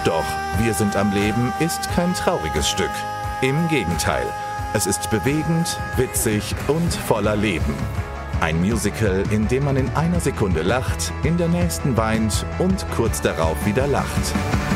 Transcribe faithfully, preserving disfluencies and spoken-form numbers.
Doch Wir sind am Leben ist kein trauriges Stück. Im Gegenteil, es ist bewegend, witzig und voller Leben. Ein Musical, in dem man in einer Sekunde lacht, in der nächsten weint und kurz darauf wieder lacht.